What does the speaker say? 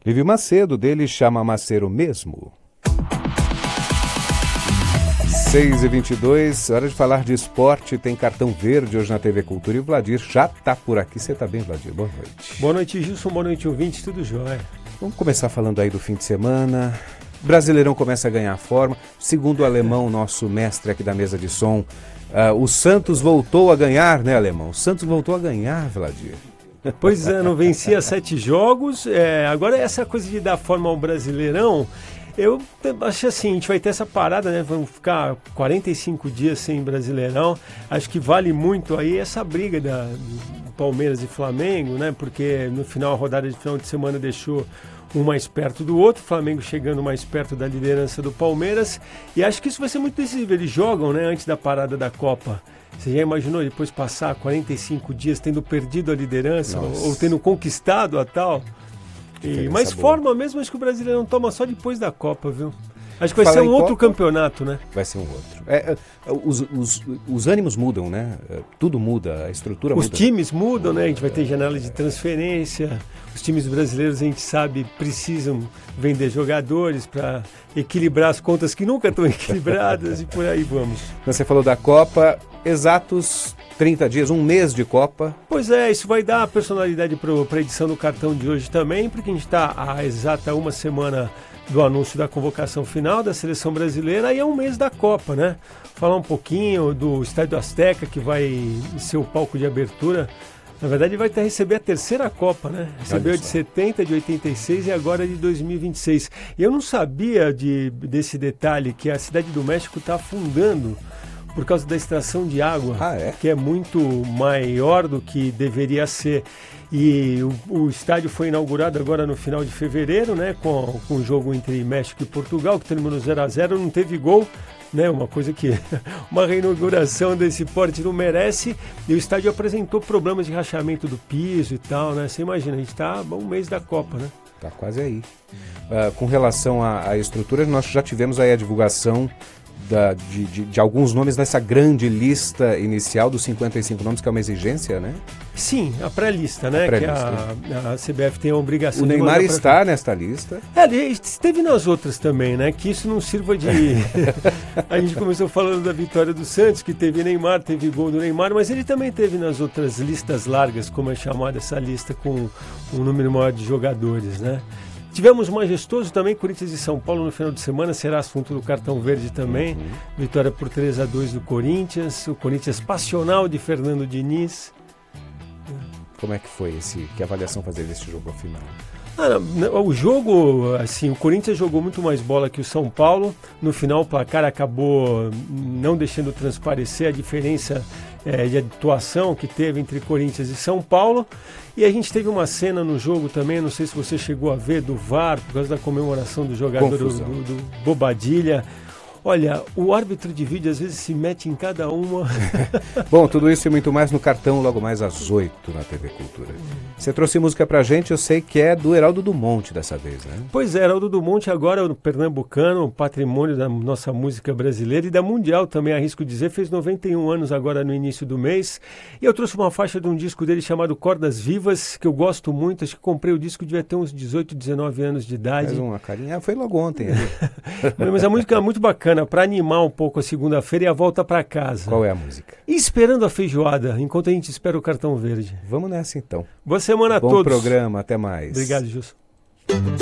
Lívio Macedo, dele chama Maceiro mesmo. 6h22, hora de falar de esporte, tem cartão verde hoje na TV Cultura e o Vladir já está por aqui. Você está bem, Vladir? Boa noite. Boa noite, Gilson, boa noite, ouvintes, tudo jóia. Vamos começar falando aí do fim de semana. O Brasileirão começa a ganhar forma. Segundo o Alemão, nosso mestre aqui da mesa de som, o Santos voltou a ganhar, né, Alemão? O Santos voltou a ganhar, Vladir. Pois é, não vencia 7 jogos. Agora essa coisa de dar forma ao Brasileirão, eu acho assim, a gente vai ter essa parada, né? Vamos ficar 45 dias sem Brasileirão. Acho que vale muito aí essa briga do Palmeiras e Flamengo, né? Porque no final, a rodada de final de semana deixou um mais perto do outro, o Flamengo chegando mais perto da liderança do Palmeiras. E acho que isso vai ser muito decisivo. Eles jogam, né, antes da parada da Copa. Você já imaginou depois passar 45 dias tendo perdido a liderança ou tendo conquistado a tal? Mas forma mesmo, acho que o Brasileirão toma só depois da Copa, viu? Acho que vai ser um outro campeonato, né? Vai ser um outro. Os ânimos mudam, né? Tudo muda, a estrutura muda. Os times mudam, né? A gente vai ter janela de transferência. Os times brasileiros, a gente sabe, precisam vender jogadores para equilibrar as contas que nunca estão equilibradas e por aí vamos. Você falou da Copa, exatos 30 dias, um mês de Copa. Pois é, isso vai dar personalidade para a edição do cartão de hoje também, porque a gente está há exata uma semana do anúncio da convocação final da seleção brasileira e é um mês da Copa, né? Falar um pouquinho do Estádio Azteca, que vai ser o palco de abertura. Na verdade, vai receber a terceira Copa, né? Recebeu a de 70, de 86 e agora de 2026. E eu não sabia desse detalhe, que a Cidade do México está afundando por causa da extração de água, que é muito maior do que deveria ser. E o estádio foi inaugurado agora no final de fevereiro, né, com o jogo entre México e Portugal, que terminou 0-0, não teve gol, né, uma coisa que uma reinauguração desse porte não merece. E o estádio apresentou problemas de rachamento do piso e tal, né? Você imagina, a gente está um mês da Copa, né? Tá quase aí. Com relação à estrutura, nós já tivemos aí a divulgação de alguns nomes nessa grande lista inicial dos 55 nomes, que é uma exigência, né? Sim, a pré-lista, né? Que a CBF tem a obrigação de... O Neymar está nesta lista. Ele esteve nas outras também, né? Que isso não sirva de... A gente começou falando da vitória do Santos, que teve Neymar, teve gol do Neymar, mas ele também teve nas outras listas largas, como é chamada essa lista, com um número maior de jogadores, né? Tivemos um majestoso também, Corinthians e São Paulo no final de semana, será assunto do cartão verde também. Vitória por 3-2 do Corinthians, o Corinthians passional de Fernando Diniz. Como é que foi que avaliação fazer desse jogo ao final? O jogo, assim, o Corinthians jogou muito mais bola que o São Paulo. No final o placar acabou não deixando transparecer a diferença de atuação que teve entre Corinthians e São Paulo. E a gente teve uma cena no jogo também, não sei se você chegou a ver, do VAR, por causa da comemoração do jogador do Bobadilha. Olha, o árbitro de vídeo às vezes se mete em cada uma. Bom, tudo isso e muito mais no cartão, logo mais às 8 na TV Cultura. Você trouxe música pra gente, eu sei que é do Heraldo Dumont dessa vez, né? Pois é, Heraldo Dumont agora, o pernambucano, patrimônio da nossa música brasileira e da mundial também, arrisco dizer, fez 91 anos agora no início do mês. E eu trouxe uma faixa de um disco dele chamado Cordas Vivas, que eu gosto muito, acho que comprei o disco, devia ter uns 18, 19 anos de idade. Faz uma carinha, foi logo ontem. Mas a música é muito bacana, para animar um pouco a segunda-feira e a volta para casa. Qual é a música? Esperando a feijoada, enquanto a gente espera o cartão verde. Vamos nessa então. Boa semana a todos. Bom programa, até mais. Obrigado, Gilson.